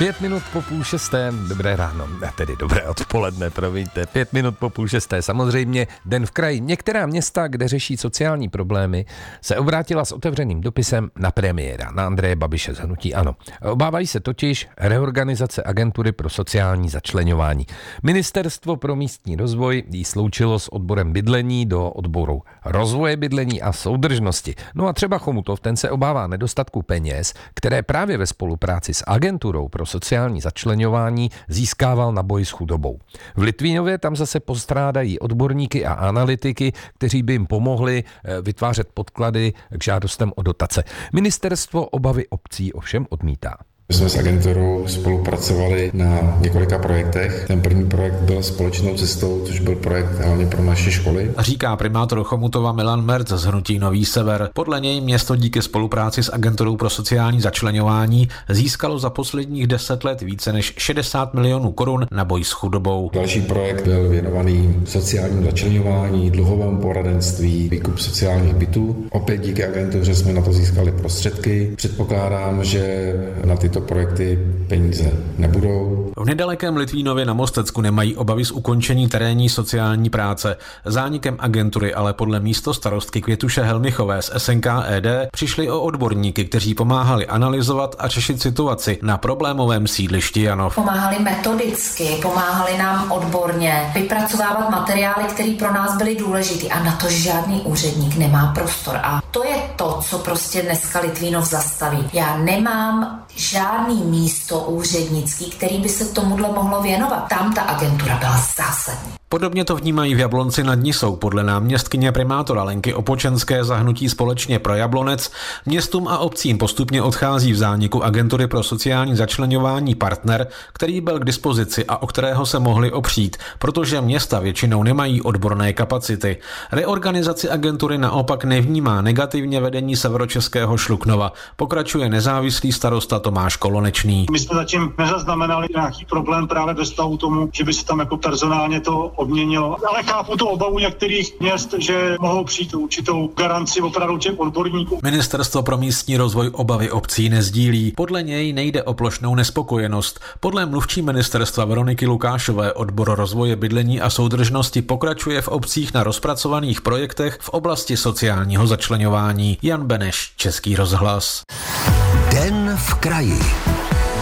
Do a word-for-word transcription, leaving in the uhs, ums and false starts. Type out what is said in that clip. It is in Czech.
Pět minut po půl šesté, dobré ráno, tedy dobré odpoledne, promiňte, pět minut po půl šesté, samozřejmě Den v kraji. Některá města, kde řeší sociální problémy, se obrátila s otevřeným dopisem na premiéra, na Andreje Babiše z hnutí ANO. Obávají se totiž reorganizace agentury pro sociální začleňování. Ministerstvo pro místní rozvoj ji sloučilo s odborem bydlení do odboru rozvoje bydlení a soudržnosti. No a třeba Chomutov, ten se obává nedostatku peněz, které právě ve spolupráci s agenturou pro sociální začleňování získával na boj s chudobou. V Litvínově tam zase postrádají odborníky a analytiky, kteří by jim pomohli vytvářet podklady k žádostem o dotace. Ministerstvo obavy obcí ovšem odmítá. My jsme s agenturou spolupracovali na několika projektech. Ten první projekt byl Společnou cestou, což byl projekt hlavně pro naše školy. Říká primátor Chomutova Milan Merc z hnutí Nový Sever. Podle něj město díky spolupráci s agenturou pro sociální začleňování získalo za posledních deset let více než šedesát milionů korun na boj s chudobou. Další projekt byl věnovaný sociálnímu začleňování, dluhovému poradenství, výkup sociálních bytů. Opět díky agentuře jsme na to získali prostředky. Předpokládám, že na tyto projekty peníze nebudou. V nedalekém Litvínově na Mostecku nemají obavy z ukončení terénní sociální práce. Zánikem agentury ale podle místostarostky Květuše Helmichové z S N K E D přišli o odborníky, kteří pomáhali analyzovat a řešit situaci na problémovém sídlišti Janov. Pomáhali metodicky, pomáhali nám odborně vypracovávat materiály, které pro nás byly důležité, a na to žádný úředník nemá prostor. A to je to, co prostě dneska Litvínov zastaví. Já nemám žádný místo úřednický, který by se tomuhle mohlo věnovat. Tam ta agentura byla zásadní. Podobně to vnímají v Jablonci nad Nisou. Podle náměstkyně primátora Lenky Opočenské za hnutí Společně pro Jablonec městům a obcím postupně odchází v zániku agentury pro sociální začleňování partner, který byl k dispozici a o kterého se mohli opřít, protože města většinou nemají odborné kapacity. Reorganizaci agentury naopak nevnímá negativně vedení Severočeského Šluknova, pokračuje nezávislý starosta Tomáš Kolonečný. My jsme zatím nezaznamenali nějaký problém právě ve stavu tomu, že by se tam jako personálně to obměnilo. Ale chápu tu obavu některých měst, že mohou přijít určitou garanci opravdu těch odborníků. Ministerstvo pro místní rozvoj obavy obcí nezdílí. Podle něj nejde o plošnou nespokojenost. Podle mluvčí ministerstva Veroniky Lukášové odbor rozvoje bydlení a soudržnosti pokračuje v obcích na rozpracovaných projektech v oblasti sociálního začleňování. Jan Beneš, Český rozhlas. Den v kraji.